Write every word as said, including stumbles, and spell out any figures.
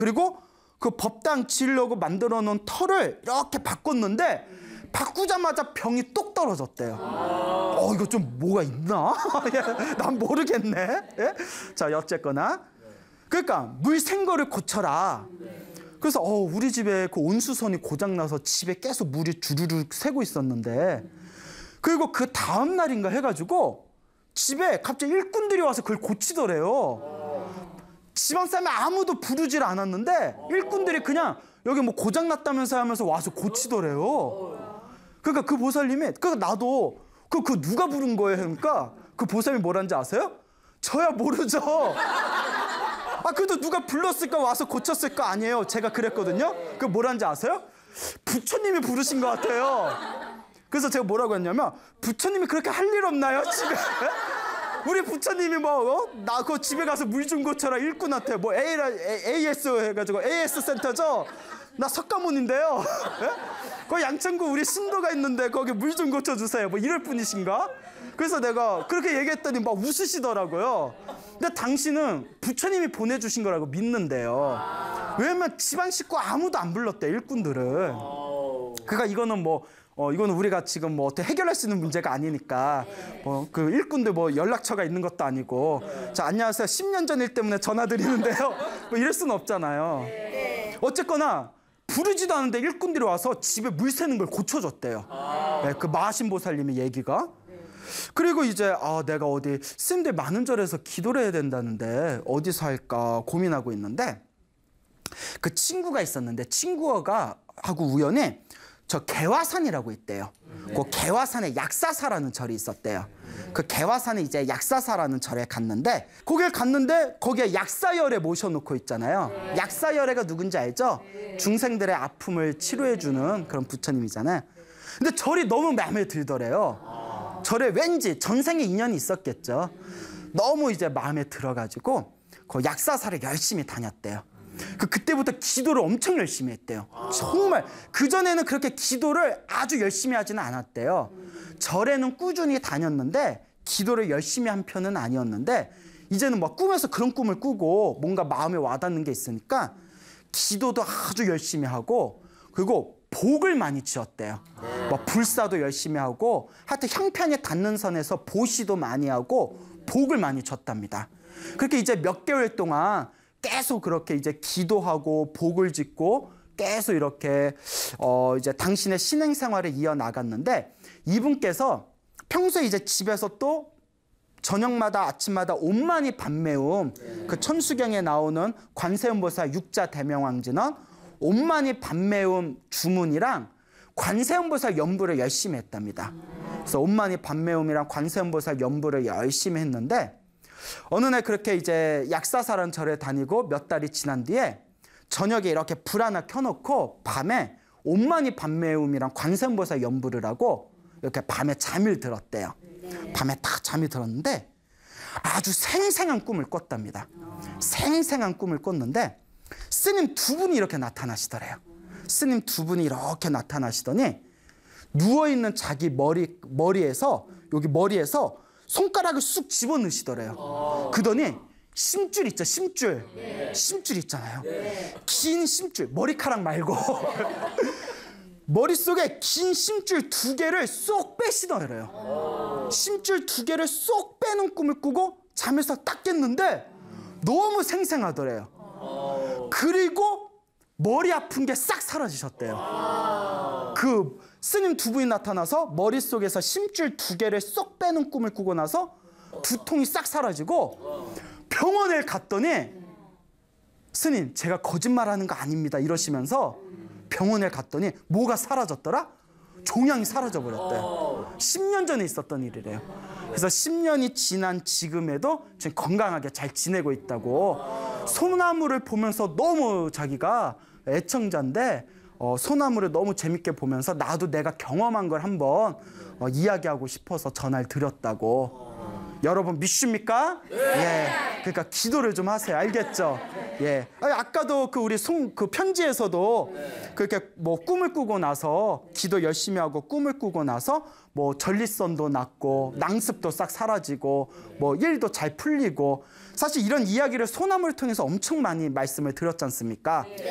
그리고 그 법당 지으려고 만들어 놓은 털을 이렇게 바꿨는데 바꾸자마자 병이 똑 떨어졌대요. 어, 이거 좀 뭐가 있나? 난 모르겠네. 예? 자, 어쨌거나. 그러니까 물 샌 거를 고쳐라. 그래서 어, 우리 집에 그 온수선이 고장나서 집에 계속 물이 주르륵 새고 있었는데 그리고 그 다음 날인가 해가지고 집에 갑자기 일꾼들이 와서 그걸 고치더래요. 집안 사람이 아무도 부르질 않았는데 일꾼들이 그냥 여기 뭐 고장났다면서 하면서 와서 고치더래요. 그러니까 그 보살님이 그러니까 나도 그, 그 누가 부른 거예요? 그러니까 그 보살님이 뭐라는지 아세요? 저야 모르죠. 아, 그래도 누가 불렀을까 와서 고쳤을 거 아니에요. 제가 그랬거든요. 그 뭐라는지 아세요? 부처님이 부르신 것 같아요. 그래서 제가 뭐라고 했냐면 부처님이 그렇게 할 일 없나요? 집에? 우리 부처님이 뭐 나 그 집에 가서 물 좀 고쳐라 일꾼한테 뭐 에이에스 해가지고 에이에스 센터죠? 나 석가모니인데요. 그 양천구 우리 신도가 있는데 거기 물 좀 고쳐주세요. 뭐 이럴 뿐이신가? 그래서 내가 그렇게 얘기했더니 막 웃으시더라고요. 근데 당신은 부처님이 보내주신 거라고 믿는데요. 왜냐면 집안 식구 아무도 안 불렀대, 일꾼들은. 그러니까 이거는 뭐 어, 이거는 우리가 지금 뭐 어떻게 해결할 수 있는 문제가 아니니까 뭐 그 일꾼들 뭐 연락처가 있는 것도 아니고 자, 안녕하세요. 십 년 전 일 때문에 전화 드리는데요. 뭐 이럴 수는 없잖아요. 어쨌거나 부르지도 않은데 일꾼들이 와서 집에 물 새는 걸 고쳐줬대요. 네, 그 마하신보살님의 얘기가. 그리고 이제 아, 내가 어디 스님들 많은 절에서 기도를 해야 된다는데 어디서 할까 고민하고 있는데 그 친구가 있었는데 친구가 하고 우연히 저 개화산이라고 있대요. 네. 그 개화산에 약사사라는 절이 있었대요. 그 개화산에 이제 약사사라는 절에 갔는데 거길 갔는데 거기에 약사열애 모셔놓고 있잖아요. 네. 약사열애가 누군지 알죠? 네. 중생들의 아픔을 치료해주는 그런 부처님이잖아요. 근데 절이 너무 마음에 들더래요. 아. 절에 왠지 전생에 인연이 있었겠죠. 음. 너무 이제 마음에 들어가지고 그 약사사를 열심히 다녔대요. 그 그때부터 기도를 엄청 열심히 했대요. 정말 그전에는 그렇게 기도를 아주 열심히 하지는 않았대요. 절에는 꾸준히 다녔는데 기도를 열심히 한 편은 아니었는데 이제는 뭐 꿈에서 그런 꿈을 꾸고 뭔가 마음에 와닿는 게 있으니까 기도도 아주 열심히 하고 그리고 복을 많이 지었대요. 뭐 불사도 열심히 하고 하여튼 형편에 닿는 선에서 보시도 많이 하고 복을 많이 줬답니다. 그렇게 이제 몇 개월 동안 계속 그렇게 이제 기도하고 복을 짓고 계속 이렇게 어 이제 당신의 신행 생활을 이어 나갔는데 이분께서 평소에 이제 집에서 또 저녁마다 아침마다 온만이 밤매움 네. 그 천수경에 나오는 관세음보살 육자 대명왕진원 온만이 밤매움 주문이랑 관세음보살 연부를 열심히 했답니다. 그래서 온만이 밤매움이랑 관세음보살 연부를 열심히 했는데 어느 날 그렇게 이제 약사사라는 절에 다니고 몇 달이 지난 뒤에 저녁에 이렇게 불 하나 켜놓고 밤에 온만이 밤매움이랑 관세음보살 연부를 하고 이렇게 밤에 잠을 들었대요. 밤에 딱 잠이 들었는데 아주 생생한 꿈을 꿨답니다. 생생한 꿈을 꿨는데 스님 두 분이 이렇게 나타나시더래요. 스님 두 분이 이렇게 나타나시더니 누워있는 자기 머리, 머리에서 여기 머리에서 손가락을 쑥 집어넣으시더래요. 그러더니 심줄 있죠, 심줄. 네. 심줄 있잖아요. 네. 긴 심줄, 머리카락 말고 머릿속에 긴 심줄 두 개를 쏙 빼시더래요. 심줄 두 개를 쏙 빼는 꿈을 꾸고 잠에서 딱 깼는데 너무 생생하더래요. 그리고 머리 아픈 게 싹 사라지셨대요. 그 스님 두 분이 나타나서 머릿속에서 심줄 두 개를 쏙 빼는 꿈을 꾸고 나서 두통이 싹 사라지고 병원에 갔더니 스님 제가 거짓말하는 거 아닙니다 이러시면서 병원에 갔더니 뭐가 사라졌더라? 종양이 사라져버렸대요. 십 년 전에 있었던 일이래요. 그래서 십 년이 지난 지금에도 지금 건강하게 잘 지내고 있다고. 소나무를 보면서 너무 자기가 애청자인데 어, 소나무를 너무 재밌게 보면서 나도 내가 경험한 걸 한번 어, 이야기하고 싶어서 전화를 드렸다고. 여러분 믿습니까? 예. 그러니까 기도를 좀 하세요. 알겠죠? 예. 아니, 아까도 그 우리 송, 그 편지에서도 그렇게 뭐 꿈을 꾸고 나서 기도 열심히 하고 꿈을 꾸고 나서 뭐 전립선도 낫고 낭습도 싹 사라지고 뭐 일도 잘 풀리고 사실 이런 이야기를 소나무를 통해서 엄청 많이 말씀을 드렸지 않습니까?